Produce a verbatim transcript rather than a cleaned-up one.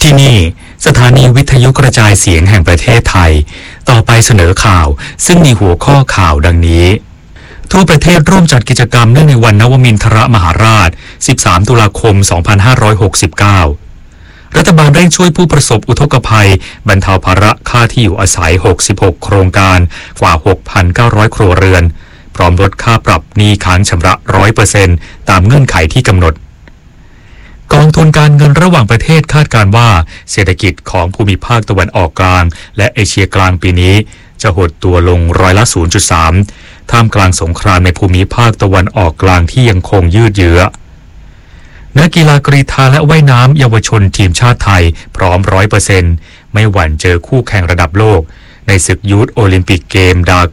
ที่นี่สถานีวิทยุกระจายเสียงแห่งประเทศไทยต่อไปเสนอข่าวซึ่งมีหัวข้อข่าวดังนี้ทั่วประเทศร่วมจัดกิจกรรมเนื่องในวันนวมินทรมหาราชสิบสามตุลาคมสองพันห้าร้อยหกสิบเก้ารัฐบาลเร่งช่วยผู้ประสบอุทกภัยบรรเทาภาระค่าที่อยู่อาศัยหกสิบหกโครงการกว่า หกพันเก้าร้อย ครัวเรือนพร้อมลดค่าปรับหนี้ค้างชำระ ร้อยเปอร์เซ็นต์ ตามเงื่อนไขที่กำหนดกองทุนการเงินระหว่างประเทศคาดการณ์ว่าเศรษฐกิจของภูมิภาคตะวันออกกลางและเอเชียกลางปีนี้จะหดตัวลงร้อยละ ศูนย์จุดสาม ท่ามกลางสงครามในภูมิภาคตะวันออกกลางที่ยังคงยืดเยื้อนักกีฬากรีฑาและว่ายน้ำเยาวชนทีมชาติไทยพร้อม ร้อยเปอร์เซ็นต์ ไม่หวั่นเจอคู่แข่งระดับโลกในศึกยูทโอลิมปิกเกมดา